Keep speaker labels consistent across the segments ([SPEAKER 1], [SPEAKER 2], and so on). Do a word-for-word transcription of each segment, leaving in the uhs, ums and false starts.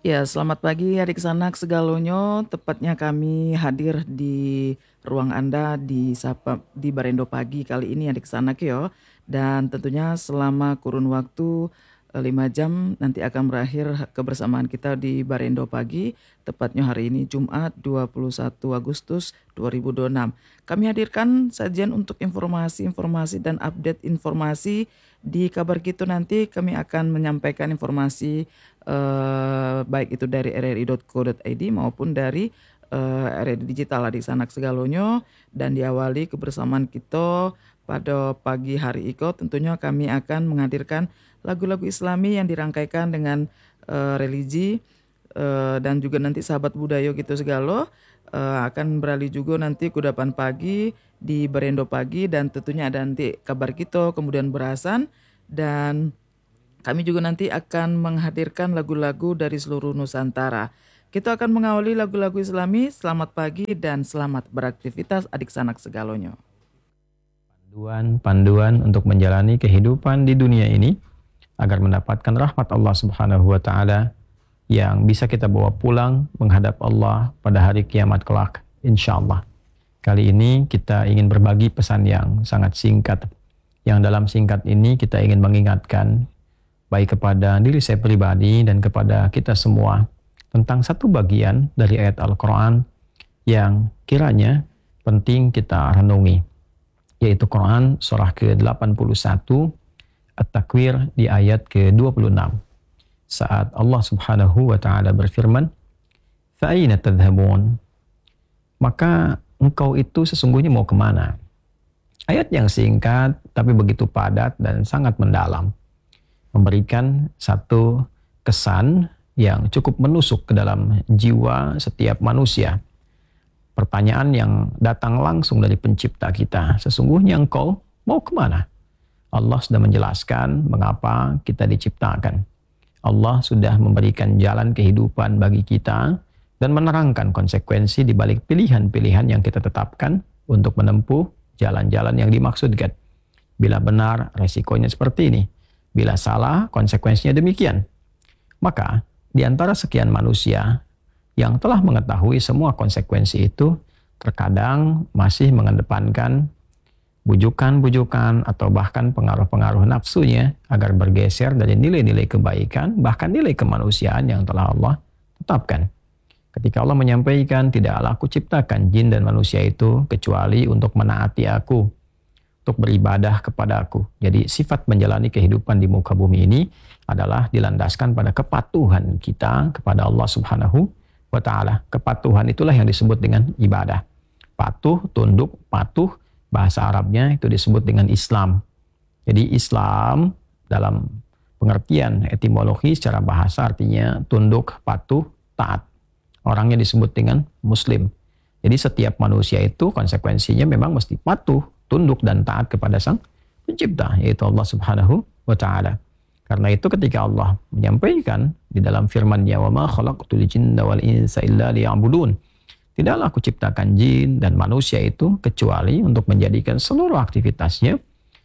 [SPEAKER 1] Ya, selamat pagi adik sanak segalonyo. Tepatnya kami hadir di ruang Anda di Sapa di Barendo Pagi kali ini adik sanak yo. Dan tentunya selama kurun waktu eh, lima jam nanti akan berakhir kebersamaan kita di Barendo Pagi. Tepatnya hari ini Jumat dua puluh satu Agustus dua ribu dua puluh enam. Kami hadirkan sajian untuk informasi-informasi dan update informasi di kabar kita nanti kami akan menyampaikan informasi eh, baik itu dari r r i dot co dot i d maupun dari eh, R R I Digital adik sanak segalonyo, dan diawali kebersamaan kita pada pagi hari iko tentunya kami akan menghadirkan lagu-lagu Islami yang dirangkaikan dengan eh, religi eh, dan juga nanti sahabat budaya gitu segalo eh, akan beralih juga nanti kudapan pagi di Berendo Pagi, dan tentunya ada nanti kabar kita kemudian berasan, dan kami juga nanti akan menghadirkan lagu-lagu dari seluruh Nusantara. Kita akan mengawali lagu-lagu Islami. Selamat pagi dan selamat beraktivitas adik sanak segalonyo.
[SPEAKER 2] Panduan-panduan untuk menjalani kehidupan di dunia ini agar mendapatkan rahmat Allah Subhanahu wa taala yang bisa kita bawa pulang menghadap Allah pada hari kiamat kelak insyaallah. Kali ini kita ingin berbagi pesan yang sangat singkat. Yang dalam singkat ini kita ingin mengingatkan baik kepada diri saya pribadi dan kepada kita semua tentang satu bagian dari ayat Al-Quran yang kiranya penting kita renungi, yaitu Quran surah ke delapan puluh satu At-Takwir di ayat ke dua puluh enam, saat Allah Subhanahu wa taala berfirman, "Fa'aina tadhhabun?" Maka engkau itu sesungguhnya mau kemana? Ayat yang singkat tapi begitu padat dan sangat mendalam, memberikan satu kesan yang cukup menusuk ke dalam jiwa setiap manusia. Pertanyaan yang datang langsung dari pencipta kita, sesungguhnya engkau mau kemana? Allah sudah menjelaskan mengapa kita diciptakan. Allah sudah memberikan jalan kehidupan bagi kita dan menerangkan konsekuensi di balik pilihan-pilihan yang kita tetapkan untuk menempuh jalan-jalan yang dimaksudkan. Bila benar, resikonya seperti ini. Bila salah, konsekuensinya demikian. Maka, di antara sekian manusia yang telah mengetahui semua konsekuensi itu, terkadang masih mengedepankan bujukan-bujukan atau bahkan pengaruh-pengaruh nafsunya agar bergeser dari nilai-nilai kebaikan, bahkan nilai kemanusiaan yang telah Allah tetapkan. Ketika Allah menyampaikan, tidaklah aku ciptakan jin dan manusia itu kecuali untuk menaati aku, untuk beribadah kepada aku. Jadi sifat menjalani kehidupan di muka bumi ini adalah dilandaskan pada kepatuhan kita kepada Allah Subhanahu wa taala. Kepatuhan itulah yang disebut dengan ibadah. Patuh, tunduk, patuh, bahasa Arabnya itu disebut dengan Islam. Jadi Islam dalam pengertian etimologi secara bahasa artinya tunduk, patuh, taat. Orangnya disebut dengan Muslim. Jadi setiap manusia itu konsekuensinya memang mesti patuh, tunduk dan taat kepada Sang Pencipta, yaitu Allah Subhanahu wa taala. Karena itu ketika Allah menyampaikan di dalam firman-Nya, "Wa ma khalaqtul jinna wal insa illa liya'budun." Tidaklah aku ciptakan jin dan manusia itu kecuali untuk menjadikan seluruh aktivitasnya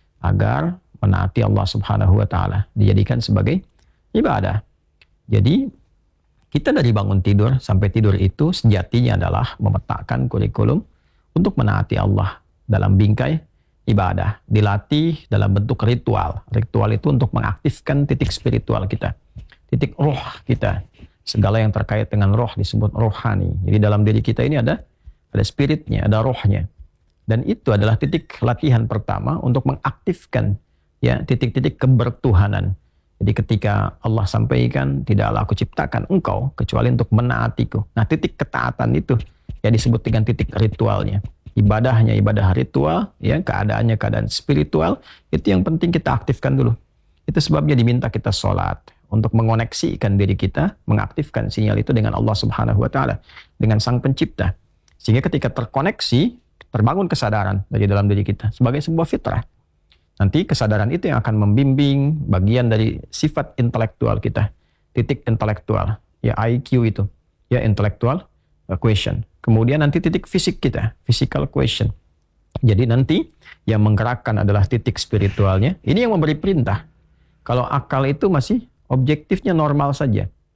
[SPEAKER 2] agar menaati Allah Subhanahu wa taala, dijadikan sebagai ibadah. Jadi kita dari bangun tidur sampai tidur itu sejatinya adalah memetakan kurikulum untuk menaati Allah dalam bingkai ibadah, dilatih dalam bentuk ritual. Ritual itu untuk mengaktifkan titik spiritual kita, titik roh kita. Segala yang terkait dengan roh disebut rohani. Jadi dalam diri kita ini ada ada spiritnya, ada rohnya. Dan itu adalah titik latihan pertama untuk mengaktifkan ya titik-titik kebertuhanan. Jadi ketika Allah sampaikan, tidaklah aku ciptakan engkau kecuali untuk menaatiku. Nah, titik ketaatan itu ya disebut dengan titik ritualnya. Ibadahnya ibadah ritual, ya keadaannya keadaan spiritual, itu yang penting kita aktifkan dulu. Itu sebabnya diminta kita sholat untuk mengoneksikan diri kita, mengaktifkan sinyal itu dengan Allah Subhanahu wa taala, dengan Sang Pencipta. Sehingga ketika terkoneksi, terbangun kesadaran dari dalam diri kita sebagai sebuah fitrah. Nanti kesadaran itu yang akan membimbing bagian dari sifat intelektual kita, titik intelektual, ya I Q itu, ya intellectual question. Kemudian nanti titik fisik kita, physical question. Jadi nanti yang menggerakkan adalah titik spiritualnya. Ini yang memberi perintah. Kalau akal itu masih objektifnya normal saja.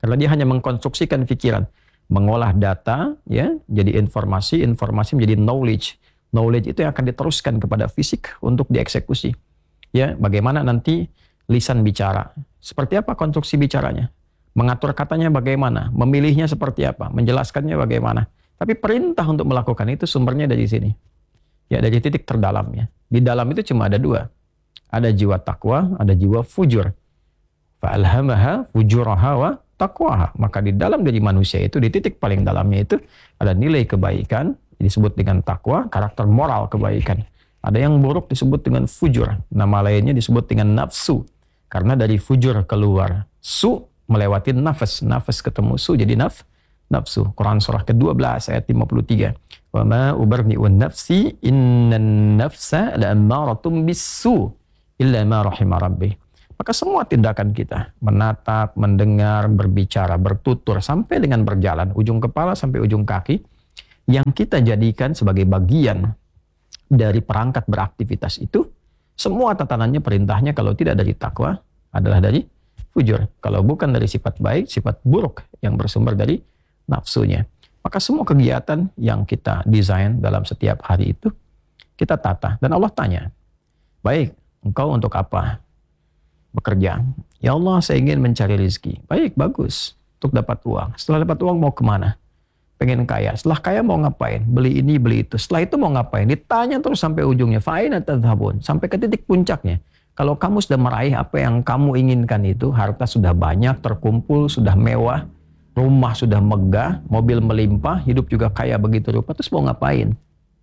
[SPEAKER 2] Karena dia hanya mengkonstruksikan pikiran, mengolah data, ya, jadi informasi, informasi menjadi knowledge. Knowledge itu yang akan diteruskan kepada fisik untuk dieksekusi. Ya, bagaimana nanti lisan bicara? Seperti apa konstruksi bicaranya? Mengatur katanya bagaimana? Memilihnya seperti apa? Menjelaskannya bagaimana? Tapi perintah untuk melakukan itu sumbernya dari sini. Ya, dari titik terdalamnya. Di dalam itu cuma ada dua. Ada jiwa takwa, ada jiwa fujur. Fa'alhamaha fujuraha wa taqwaha. Maka di dalam diri manusia itu, di titik paling dalamnya itu, ada nilai kebaikan, disebut dengan takwa, karakter moral kebaikan. Ada yang buruk disebut dengan fujur. Nama lainnya disebut dengan nafsu. Karena dari fujur keluar su, melewati nafas. Nafas ketemu su, jadi naf, nafsu. Quran surah kedua belas ayat lima puluh tiga. Wa ma ubarni'un nafsi innan nafsa la'ammaratum bisu illa ma rahima rabbi. Maka semua tindakan kita, menatap, mendengar, berbicara, bertutur, sampai dengan berjalan, ujung kepala sampai ujung kaki, yang kita jadikan sebagai bagian dari perangkat beraktivitas itu, semua tatanannya, perintahnya kalau tidak dari takwa, adalah dari fujur. Kalau bukan dari sifat baik, sifat buruk yang bersumber dari nafsunya. Maka semua kegiatan yang kita desain dalam setiap hari itu, kita tata. Dan Allah tanya, baik, engkau untuk apa bekerja? Ya Allah, saya ingin mencari rezeki. Baik, bagus. Untuk dapat uang. Setelah dapat uang mau kemana? Pengen kaya. Setelah kaya mau ngapain? Beli ini, beli itu. Setelah itu mau ngapain? Ditanya terus sampai ujungnya. Fa'ina tadhhabun. Sampai ke titik puncaknya. Kalau kamu sudah meraih apa yang kamu inginkan itu, harta sudah banyak, terkumpul, sudah mewah, rumah sudah megah, mobil melimpah, hidup juga kaya begitu rupa, terus mau ngapain?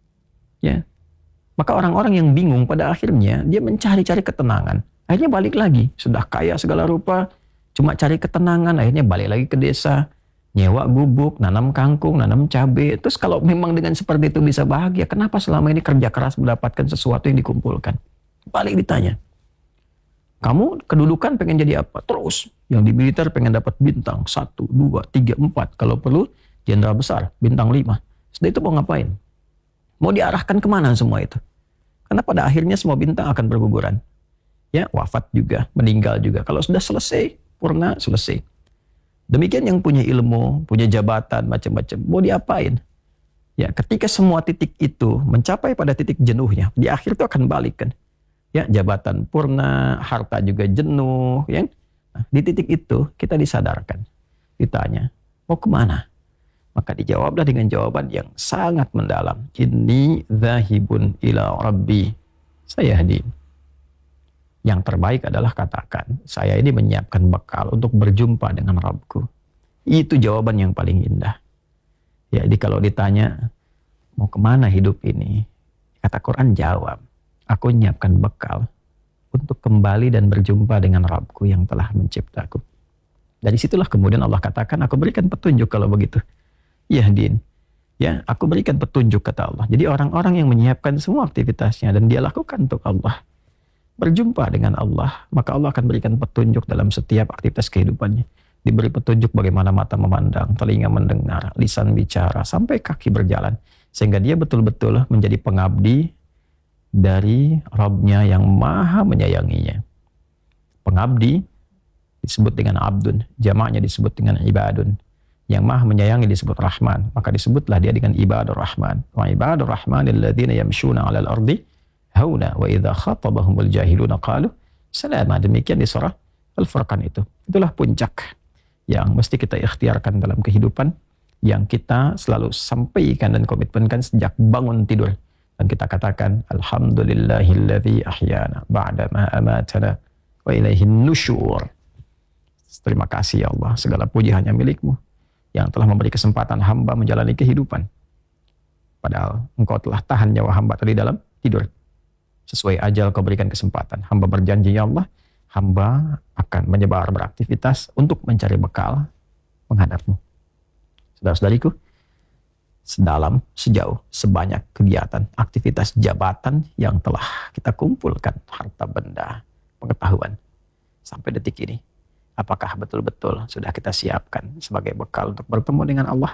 [SPEAKER 2] Ya. Maka orang-orang yang bingung pada akhirnya dia mencari-cari ketenangan. Akhirnya balik lagi, sudah kaya segala rupa, cuma cari ketenangan, akhirnya balik lagi ke desa, nyewa gubuk, nanam kangkung, nanam cabai. Terus kalau memang dengan seperti itu bisa bahagia, kenapa selama ini kerja keras mendapatkan sesuatu yang dikumpulkan? Balik ditanya. Kamu kedudukan pengen jadi apa? Terus, yang di militer pengen dapat bintang, satu, dua, tiga, empat. Kalau perlu, jenderal besar, bintang lima. Setelah itu mau ngapain? Mau diarahkan kemana semua itu? Karena pada akhirnya semua bintang akan berguguran. Ya, wafat juga, meninggal juga. Kalau sudah selesai, purna, selesai. Demikian yang punya ilmu, punya jabatan, macam-macam. Mau diapain? Ya, ketika semua titik itu mencapai pada titik jenuhnya, di akhir itu akan balik kan. Ya, jabatan purna, harta juga jenuh. Ya. Nah, di titik itu kita disadarkan. Ditanya, mau kemana? Maka dijawablah dengan jawaban yang sangat mendalam. Inni dzahibun ila rabbi. Saya hadir. Yang terbaik adalah katakan, saya ini menyiapkan bekal untuk berjumpa dengan Rabbku. Itu jawaban yang paling indah. Ya, jadi kalau ditanya, mau kemana hidup ini? Kata Quran jawab, aku menyiapkan bekal untuk kembali dan berjumpa dengan Rabbku yang telah menciptaku. Dari situlah kemudian Allah katakan, aku berikan petunjuk kalau begitu. Ya, Din. Ya, aku berikan petunjuk kata Allah. Jadi orang-orang yang menyiapkan semua aktivitasnya dan dia lakukan untuk Allah, berjumpa dengan Allah, maka Allah akan berikan petunjuk dalam setiap aktivitas kehidupannya. Diberi petunjuk bagaimana mata memandang, telinga mendengar, lisan bicara, sampai kaki berjalan. Sehingga dia betul-betul menjadi pengabdi dari Rabb-Nya yang maha menyayanginya. Pengabdi disebut dengan abdun, jamaknya disebut dengan ibadun. Yang maha menyayangi disebut Rahman, maka disebutlah dia dengan ibadur Rahman. Wa ibadur Rahmanil ladzina yamshuna 'alal ardi hauna wa idza khatabahumul jahiluna qalu salama. Demikian di surah Al-Furqan itu. Itulah puncak yang mesti kita ikhtiarkan dalam kehidupan, yang kita selalu sampaikan dan komitmenkan sejak bangun tidur. Dan kita katakan alhamdulillahilladzi ahyana ba'da ma amatana wa ilaihin nusyur. Terima kasih ya Allah, segala puji hanya milik-Mu yang telah memberi kesempatan hamba menjalani kehidupan. Padahal Engkau telah tahan nyawa hamba tadi dalam tidur. Sesuai ajal Kau berikan kesempatan. Hamba berjanji ya Allah, hamba akan menyebar beraktivitas untuk mencari bekal menghadap-Mu. Saudara-saudariku, sedalam, sejauh, sebanyak kegiatan, aktivitas jabatan yang telah kita kumpulkan, harta benda, pengetahuan, sampai detik ini, apakah betul-betul sudah kita siapkan sebagai bekal untuk bertemu dengan Allah?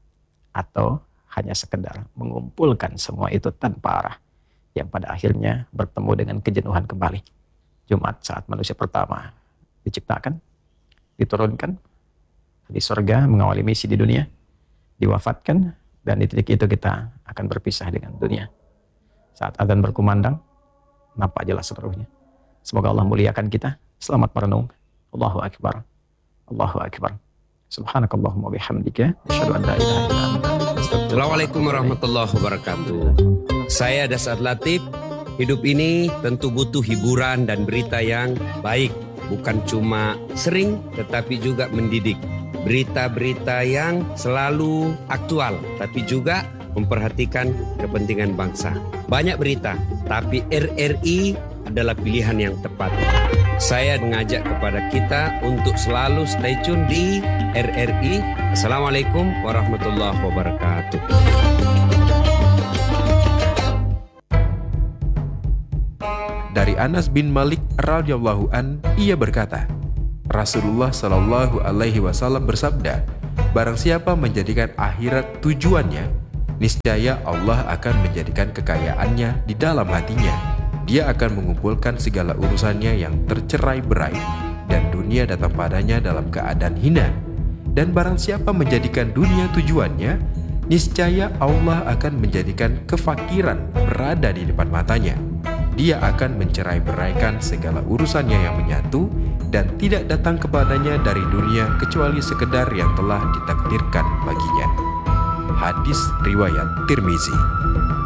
[SPEAKER 2] Atau hanya sekedar mengumpulkan semua itu tanpa arah, yang pada akhirnya bertemu dengan kejenuhan kembali. Jumat saat manusia pertama diciptakan, diturunkan, di surga, mengawali misi di dunia, diwafatkan, dan di titik itu kita akan berpisah dengan dunia. Saat azan berkumandang, nampak jelas seluruhnya. Semoga Allah muliakan kita. Selamat merenung. Allahu Akbar. Allahu Akbar. Subhanakallahumma bihamdika asyhadu an la ilaha illa anta.
[SPEAKER 3] Assalamualaikum warahmatullahi wabarakatuh. Saya Dasar Latif. Hidup ini tentu butuh hiburan dan berita yang baik. Bukan cuma sering, tetapi juga mendidik. Berita-berita yang selalu aktual, tapi juga memperhatikan kepentingan bangsa. Banyak berita, tapi R R I adalah pilihan yang tepat. Saya mengajak kepada kita untuk selalu stay tune di R R I. Assalamualaikum warahmatullahi wabarakatuh.
[SPEAKER 4] Dari Anas bin Malik radhiyallahu an, ia berkata, Rasulullah shallallahu alaihi wasallam bersabda, barang siapa menjadikan akhirat tujuannya, niscaya Allah akan menjadikan kekayaannya di dalam hatinya. Dia akan mengumpulkan segala urusannya yang tercerai-berai, dan dunia datang padanya dalam keadaan hina. Dan barang siapa menjadikan dunia tujuannya, niscaya Allah akan menjadikan kefakiran berada di depan matanya. Dia akan mencerai-beraikan segala urusannya yang menyatu, dan tidak datang kepadanya dari dunia kecuali sekedar yang telah ditakdirkan baginya. Hadis riwayat Tirmizi.